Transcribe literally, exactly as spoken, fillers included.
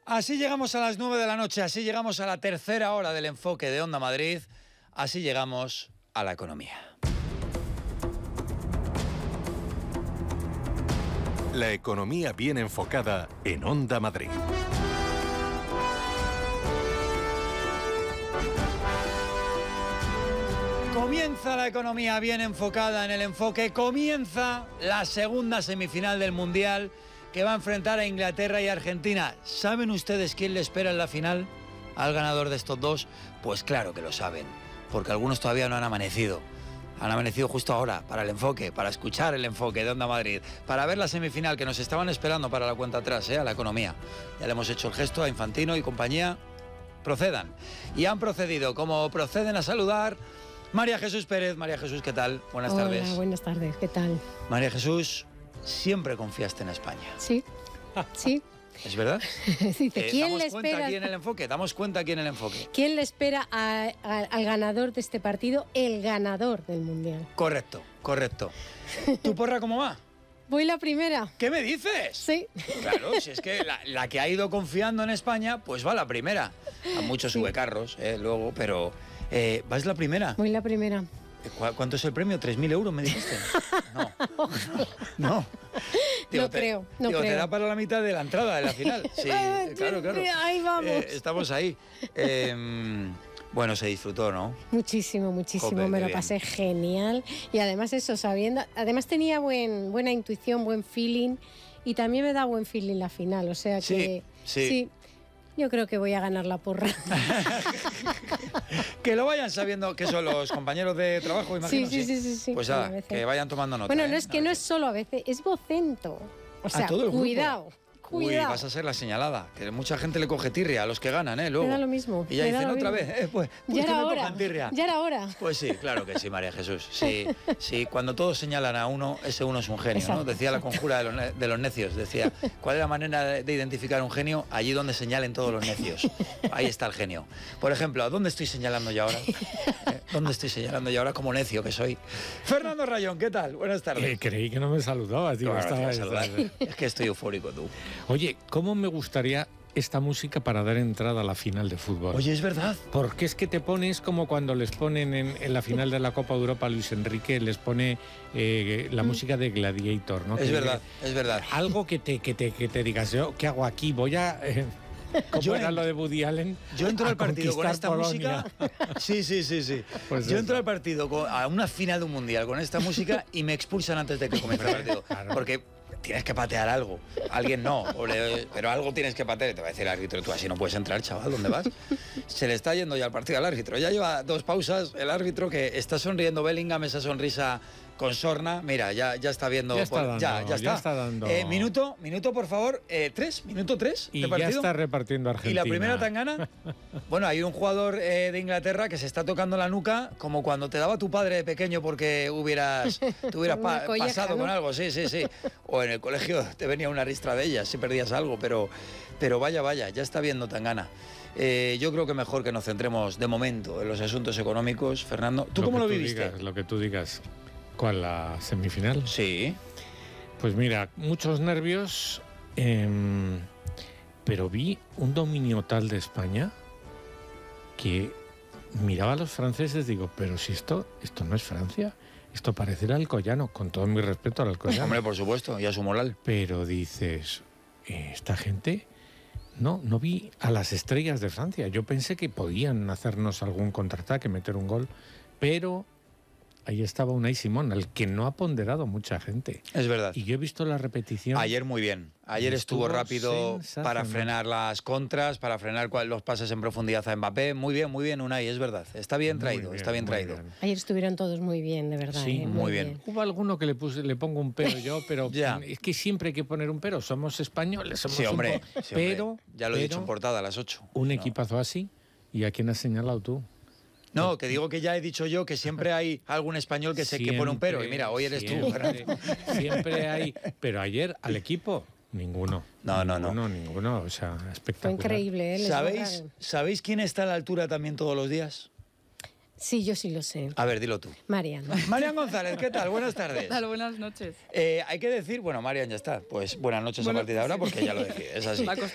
Así llegamos a las nueve de la noche, así llegamos a la tercera hora del enfoque de Onda Madrid, así llegamos a la economía. La economía bien enfocada en Onda Madrid. Comienza la economía bien enfocada en el enfoque, comienza la segunda semifinal del Mundial que va a enfrentar a Inglaterra y Argentina. ¿Saben ustedes quién le espera en la final al ganador de estos dos? Pues claro que lo saben, porque algunos todavía no han amanecido. Han amanecido justo ahora para el enfoque, para escuchar el enfoque de Onda Madrid, para ver la semifinal que nos estaban esperando para la cuenta atrás, ¿eh? A la economía. Ya le hemos hecho el gesto a Infantino y compañía. Procedan. Y han procedido, como proceden a saludar María Jesús Pérez. María Jesús, ¿qué tal? Buenas Hola, tardes. Buenas tardes, ¿qué tal? María Jesús, siempre confiaste en España. Sí, sí. ¿Es verdad? Dice, Eh, ¿quién damos le cuenta espera? aquí en el enfoque, damos cuenta aquí en el enfoque. ¿Quién le espera a- a- al ganador de este partido? El ganador del Mundial. Correcto, correcto. ¿Tu porra cómo va? ¿Voy la primera? ¿Qué me dices? Sí. Claro, si es que la, la que ha ido confiando en España, pues va la primera. A muchos Sí. sube carros, eh, luego, pero eh, ¿vas la primera? Voy la primera. ¿Cu- ¿Cuánto es el premio? ¿tres mil euros me dijiste? No, no. No te- creo, no digo, te creo. da para la mitad de la entrada de la final. Sí, Ah, claro, claro. ahí vamos. Eh, estamos ahí. Eh, bueno, se disfrutó, ¿no? Muchísimo, muchísimo. Jope, me qué lo bien. pasé genial. Y además eso, sabiendo... Además tenía buen, buena intuición, buen feeling. Y también me da buen feeling la final. O sea Sí, que... sí. Yo creo que voy a ganar la porra. Que lo vayan sabiendo que son los compañeros de trabajo, imagino. Sí, sí, sí, sí, sí. Pues Bueno, ah, a veces. que vayan tomando nota. Bueno, ¿eh? no es que A no ver es solo a veces, es vocento. O sea, todo el grupo. cuidado, Uy, cuidado. vas a ser la señalada. Que mucha gente le coge tirria a los que ganan, ¿eh? Luego. Me da lo mismo, Y ya me da dicen lo otra mismo. vez, ¿eh? Pues, pues Ya que era me hora, cojan tirria. ya era hora. Pues sí, claro que sí, María Jesús. Sí, sí, cuando todos señalan a uno, ese uno es un genio, ¿no? Exacto, Decía la conjura de los, ne- de los necios. Decía, ¿cuál es la manera de, de identificar un genio? Allí donde señalen todos los necios. Ahí está el genio. Por ejemplo, ¿a dónde estoy señalando yo ahora? ¿Eh? ¿Dónde estoy señalando yo ahora como necio que soy? Fernando Rayón, ¿qué tal? Buenas tardes. Eh, creí que no me saludabas. Digo, Claro, te voy a estaba- saludar. estaba- Es que estoy eufórico, tú. Oye, ¿cómo me gustaría esta música para dar entrada a la final de fútbol? Oye, es verdad. Porque es que te pones como cuando les ponen en, en la final de la Copa de Europa a Luis Enrique, les pone eh, la música de Gladiator, ¿no? Es Que- verdad, es verdad. Algo que te, que te, que te digas, yo, ¿qué hago aquí? Voy a... eh, ¿Cómo Yo era en- lo de Woody Allen? Yo entro A al partido con esta conquistar música. Polonia. Sí, sí, sí, sí. Pues Yo eso. entro al partido con- a una final de un mundial con esta música y me expulsan antes de que comience el partido. Claro. Porque tienes que patear algo. Alguien no, o le- pero algo tienes que patear. Te va a decir el árbitro, tú así no puedes entrar, chaval, ¿dónde vas? Se le está yendo ya el partido al árbitro. Ya lleva dos pausas el árbitro que está sonriendo Bellingham, esa sonrisa con sorna. Mira, ya, ya está viendo. Ya está por- dando, ya, ya ya está. está dando. Eh, minuto, minuto, por favor. Eh, ¿Tres? ¿Minuto tres Y de ya partido? está repartiendo Argentina. ¿Y la primera tangana? Bueno, hay un jugador eh, de Inglaterra que se está tocando la nuca como cuando te daba tu padre de pequeño porque hubieras, te hubieras Con una pa- colleja, pasado ¿no? con algo, sí, sí, sí. O en el colegio te venía una ristra de ellas si perdías algo, pero, pero vaya, vaya, ya está viendo tangana. Eh, yo creo que mejor que nos centremos de momento en los asuntos económicos. Fernando, ¿tú cómo que lo tú viviste? digas, lo que tú digas. ¿Cuál, la semifinal? Sí. Pues mira, muchos nervios, em, pero vi un dominio tal de España que miraba a los franceses, digo, pero si esto, esto no es Francia, esto parece el Alcoyano, con todo mi respeto al Alcoyano. Hombre, por supuesto, y a su moral. Pero dices, eh, esta gente, no, no vi a las estrellas de Francia. Yo pensé que podían hacernos algún contraataque, meter un gol, pero ahí estaba Unai Simón, al que no ha ponderado mucha gente. Es verdad. Y yo he visto la repetición. Ayer muy bien. Ayer estuvo, Estuvo rápido sensacional. para frenar las contras, para frenar cual- los pases en profundidad a Mbappé. Muy bien, muy bien, Unai, es verdad. Está bien Muy traído, bien, está bien muy traído. bien. Ayer estuvieron todos muy bien, de verdad. Sí, ¿eh? muy bien. Hubo alguno que le puse, le pongo un pero yo, pero Ya. es que siempre hay que poner un pero. Somos españoles, somos Sí, un hombre. po- sí, hombre. pero ya lo he pero dicho en portada a las ocho. un No. equipazo así. ¿Y a quién has señalado tú? No, que digo que ya he dicho yo que siempre hay algún español que se que pone un pero. Y mira, hoy eres tú, siempre, Fernando. Siempre hay. Pero ayer al equipo, ninguno. No, no, no. Ninguno, ninguno. O sea, Fue espectacular. increíble, ¿eh? Les ¿Sabéis, borraron. ¿Sabéis quién está a la altura también todos los días? Sí, yo sí lo sé. A ver, dilo tú. Mariano. Marian González, ¿qué tal? Buenas ¿Qué tardes. tal? Buenas noches. Eh, hay que decir, bueno, Marian ya está. Pues buenas noches Bueno, a partir de ahora sí. porque ya lo decía, es así. Me acostumbré.